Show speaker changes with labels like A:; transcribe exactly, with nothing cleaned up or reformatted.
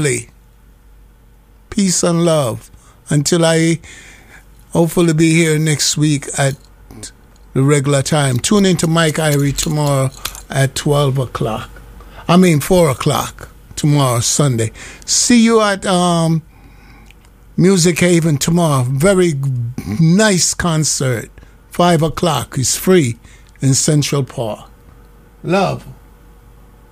A: Mobley. Peace and love. Until I hopefully be here next week at the regular time. Tune in to Mike Irie tomorrow at twelve o'clock. I mean four o'clock tomorrow, Sunday. See you at um, Music Haven tomorrow. Very nice concert. five o'clock. It's free in Central Park. Love.